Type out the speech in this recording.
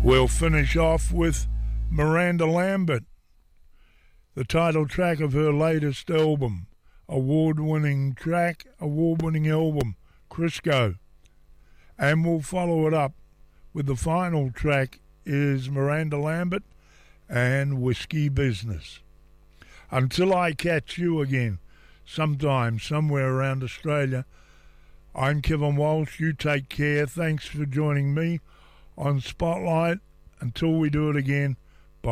We'll finish off with Miranda Lambert, the title track of her latest album, award-winning album, Crisco. And we'll follow it up with the final track is Miranda Lambert and Whiskey Business. Until I catch you again sometime, somewhere around Australia, I'm Kevin Walsh. You take care. Thanks for joining me on Spotlight. Until we do it again,